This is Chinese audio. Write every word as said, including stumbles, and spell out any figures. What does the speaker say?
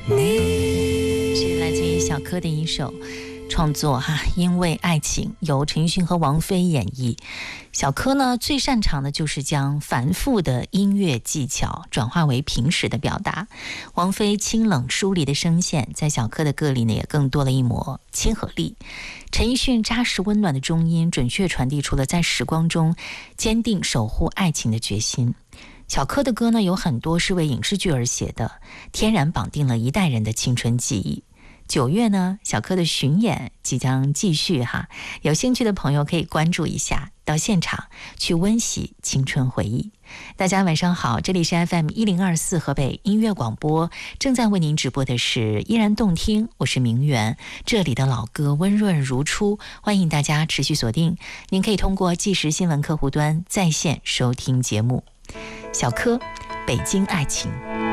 是来自于小柯的一首创作哈，因为爱情，由陈奕迅和王菲演绎。小柯呢，最擅长的就是将繁复的音乐技巧转化为平实的表达。王菲清冷疏离的声线，在小柯的歌里呢，也更多了一抹亲和力。陈奕迅扎实温暖的中音，准确传递出了在时光中坚定守护爱情的决心。小柯的歌呢，有很多是为影视剧而写的，天然绑定了一代人的青春记忆。九月呢，小柯的巡演即将继续哈，有兴趣的朋友可以关注一下，到现场去温习青春回忆。大家晚上好，这里是 F M 一零二四河北音乐广播，正在为您直播的是依然动听，我是明媛，这里的老歌温润如初，欢迎大家持续锁定。您可以通过即时新闻客户端在线收听节目。小柯，北京爱情。